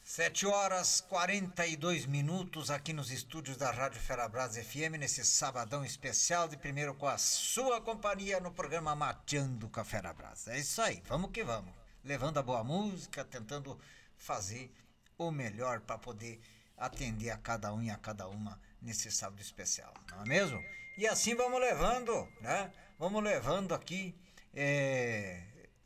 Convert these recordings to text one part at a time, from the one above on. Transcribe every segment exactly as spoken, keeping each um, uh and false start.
Sete horas quarenta e dois minutos aqui nos estúdios da Rádio Ferabras F M, nesse sabadão especial de primeiro com a sua companhia no programa Mateando com a Ferabras. É isso aí, vamos que vamos. Levando a boa música, tentando fazer o melhor para poder atender a cada um e a cada uma nesse sábado especial, não é mesmo? E assim vamos levando, né? Vamos levando aqui é,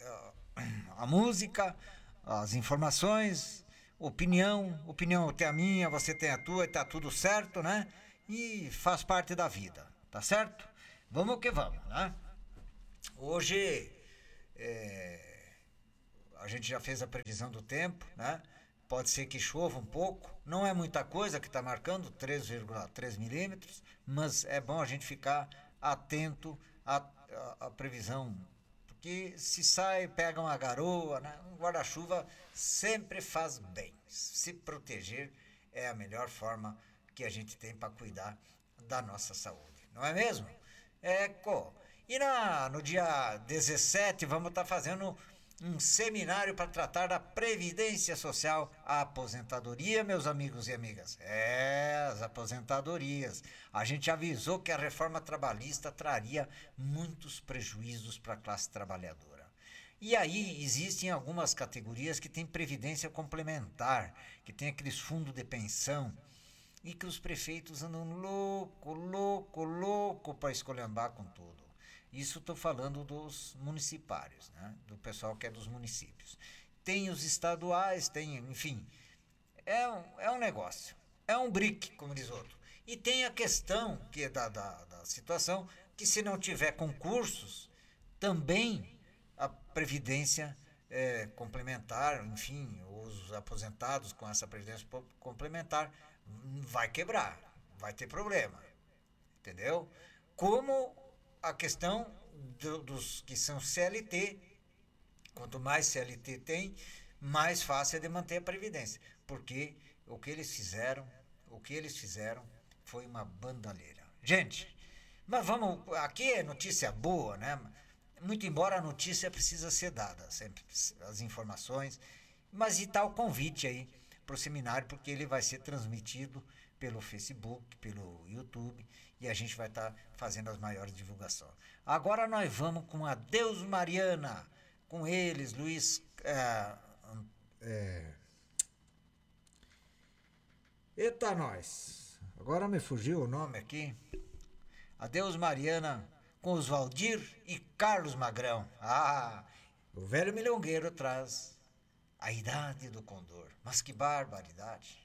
a música, as informações, opinião, opinião tem a minha, você tem a tua e tá tudo certo, né? E faz parte da vida, tá certo? Vamos que vamos, né? Hoje é, a gente já fez a previsão do tempo, né? Pode ser que chova um pouco, não é muita coisa que está marcando, três vírgula três milímetros, mas é bom a gente ficar atento à, à, à previsão, porque se sai, pega uma garoa, né? Um guarda-chuva sempre faz bem. Se proteger é a melhor forma que a gente tem para cuidar da nossa saúde, não é mesmo? Eco. E na, no dia dezessete vamos estar tá fazendo um seminário para tratar da Previdência Social, a aposentadoria, meus amigos e amigas. É, as aposentadorias. A gente avisou que a reforma trabalhista traria muitos prejuízos para a classe trabalhadora. E aí existem algumas categorias que têm previdência complementar, que tem aqueles fundos de pensão, e que os prefeitos andam louco, louco, louco para esculhambar com tudo. Isso estou falando dos municipários, né? Do pessoal que é dos municípios. Tem os estaduais, tem, enfim, é um, é um negócio, é um brick, como diz outro. E tem a questão que é da, da, da situação, que se não tiver concursos, também a Previdência é, complementar, enfim, os aposentados com essa Previdência complementar, vai quebrar, vai ter problema, entendeu? Como a questão do, dos que são C L T, quanto mais C L T tem, mais fácil é de manter a Previdência, porque o que eles fizeram, o que eles fizeram foi uma bandalheira. Gente, mas vamos, aqui é notícia boa, né? Muito embora a notícia precisa ser dada, sempre as informações, mas e tal convite aí para o seminário, porque ele vai ser transmitido pelo Facebook, pelo YouTube, e a gente vai estar tá fazendo as maiores divulgações. Agora nós vamos com a Deus Mariana, com eles, Luiz... É, é... Eita, nós! Agora me fugiu o nome aqui. Adeus Mariana, com os Valdir e Carlos Magrão. Ah, o velho milongueiro traz a idade do condor. Mas que barbaridade!